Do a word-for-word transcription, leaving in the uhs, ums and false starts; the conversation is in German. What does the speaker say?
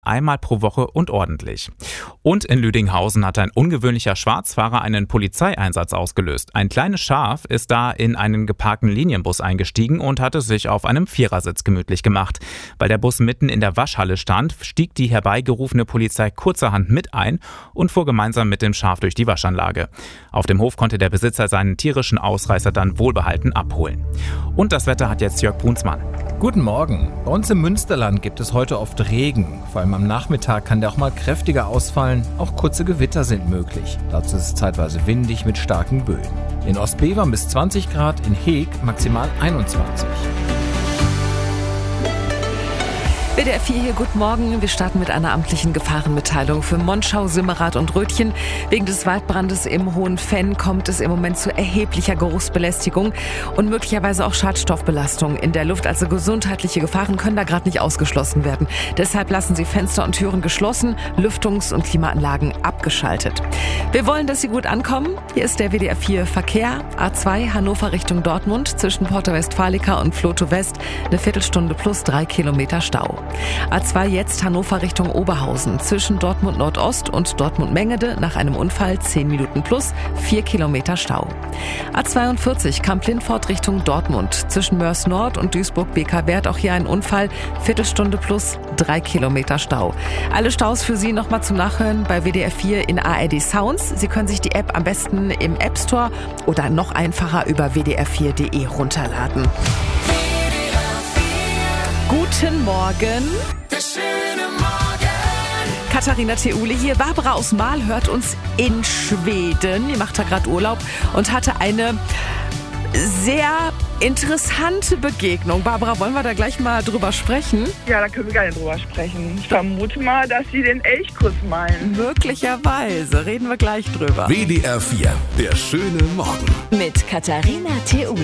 Einmal pro Woche und ordentlich. Und in Lüdinghausen hat ein ungewöhnlicher Schwarzfahrer einen Polizeieinsatz ausgelöst. Ein kleines Schaf ist da in einen geparkten Linienbus eingestiegen und hatte sich auf einem Vierersitz gemütlich gemacht. Weil der Bus mitten in der Waschhalle stand, stieg die herbeigerufene Polizei kurzerhand mit ein und fuhr gemeinsam mit dem Schaf durch die Waschanlage. Auf dem Hof konnte der Besitzer seinen tierischen Ausreißer dann wohlbehalten abholen. Und das Wetter hat jetzt Jörg Brunsmann. Guten Morgen. Bei uns im Münsterland gibt es heute oft Regen. Vor allem am Nachmittag kann der auch mal kräftiger ausfallen. Auch kurze Gewitter sind möglich. Dazu ist es zeitweise windig mit starken Böen. In Ostbevern bis zwanzig Grad, in Heeg maximal einundzwanzig. W D R vier hier, guten Morgen. Wir starten mit einer amtlichen Gefahrenmitteilung für Monschau, Simmerath und Rötchen. Wegen des Waldbrandes im Hohen Fenn kommt es im Moment zu erheblicher Geruchsbelästigung und möglicherweise auch Schadstoffbelastung in der Luft. Also gesundheitliche Gefahren können da gerade nicht ausgeschlossen werden. Deshalb lassen Sie Fenster und Türen geschlossen, Lüftungs- und Klimaanlagen abgeschaltet. Wir wollen, dass Sie gut ankommen. Hier ist der W D R vier Verkehr. A zwei Hannover Richtung Dortmund zwischen Porta Westfalica und Floto West. Eine Viertelstunde plus drei Kilometer Stau. A zwei jetzt Hannover Richtung Oberhausen zwischen Dortmund Nordost und Dortmund Mengede nach einem Unfall zehn Minuten plus vier Kilometer Stau. A zweiundvierzig Kamp-Lindfort Richtung Dortmund zwischen Mörs Nord und Duisburg-Beker-Wert auch hier ein Unfall, Viertelstunde plus drei Kilometer Stau. Alle Staus für Sie nochmal zum Nachhören bei W D R vier in A R D Sounds. Sie können sich die App am besten im App Store oder noch einfacher über w d r vier punkt d e runterladen. Guten Morgen. Katharina Theule hier. Barbara aus Mahl hört uns in Schweden. Die macht da gerade Urlaub und hatte eine sehr interessante Begegnung. Barbara, wollen wir da gleich mal drüber sprechen? Ja, da können wir gerne drüber sprechen. Ich vermute mal, dass Sie den Elchkuss meinen. Möglicherweise. Reden wir gleich drüber. W D R vier, der schöne Morgen. Mit Katharina Theule.